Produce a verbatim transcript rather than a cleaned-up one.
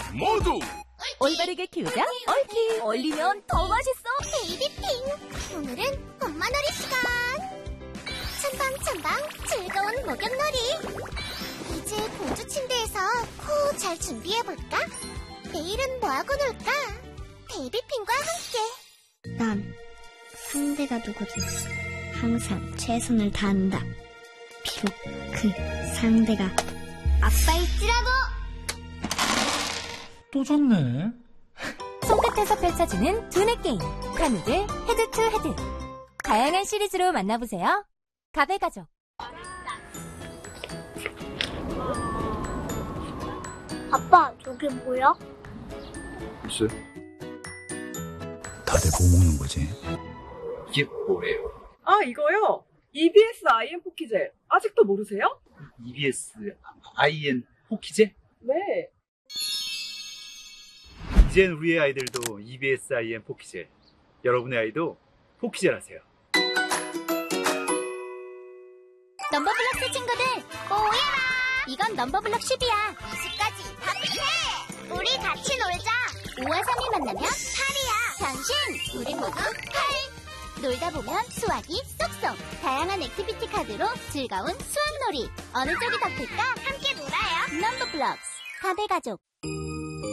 모두 올바르게 키우자 얽히. 얼리면 더 맛있어. 베이비핑! 오늘은 엄마놀이 시간! 첨방첨방 즐거운 목욕놀이! 이제 공주 침대에서 코 잘 준비해볼까? 내일은 뭐하고 놀까? 베이비핑과 함께! 난 상대가 누구든 항상 최선을 다한다. 비록 그 상대가 아빠일지라도. 또 졌네. 손끝에서 펼쳐지는 두뇌 게임 카누들 헤드 투 헤드. 다양한 시리즈로 만나보세요. 가베가족. 아빠, 저게 뭐야? 글쎄. 다들 뭐 먹는 거지? 이게 뭐예요? 아, 이거요? 이비에스 아이엔 포키젤. 아직도 모르세요? 이비에스 아이엔 포키제? 네. 이젠 우리의 아이들도 이비에스 아이엔 포키제. 여러분의 아이도 포키젤 하세요. 넘버블럭스 친구들, 모여라! 이건 넘버블럭 십이야. 이십까지 파티해! 우리 같이 놀자. 오와 삼이 만나면 팔이야. 변신! 우리 모두 팔! 놀다 보면 수학이 쏙쏙. 다양한 액티비티 카드로 즐거운 수학놀이. 어느 쪽이 더 클까? 함께 놀아요. 넘버블럭스 가베가족.